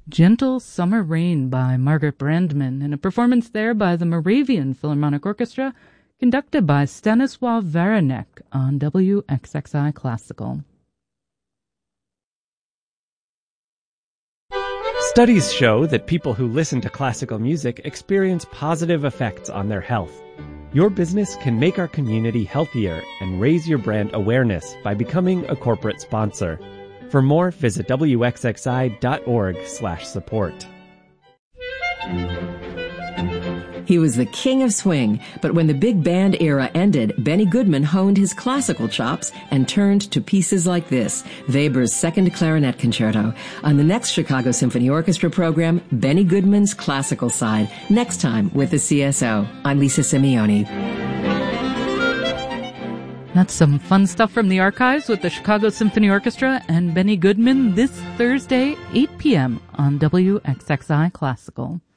Gentle Summer Rain by Margaret Brandman, in a performance there by the Moravian Philharmonic Orchestra, conducted by Stanisław Varanek on WXXI Classical. Studies show that people who listen to classical music experience positive effects on their health. Your business can make our community healthier and raise your brand awareness by becoming a corporate sponsor. For more, visit wxxi.org/support. He was the king of swing, but when the big band era ended, Benny Goodman honed his classical chops and turned to pieces like this, Weber's Second Clarinet Concerto. On the next Chicago Symphony Orchestra program, Benny Goodman's classical side, next time with the CSO. I'm Lisa Simeoni. That's some fun stuff from the archives with the Chicago Symphony Orchestra and Benny Goodman this Thursday, 8 p.m. on WXXI Classical.